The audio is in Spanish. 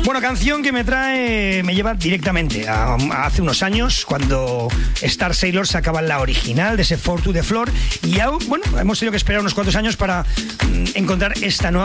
Bueno, canción que me lleva directamente a hace unos años, cuando Star Sailor sacaba la original de ese Fall to the Floor, y ya, bueno, hemos tenido que esperar unos cuantos años para encontrar esta nueva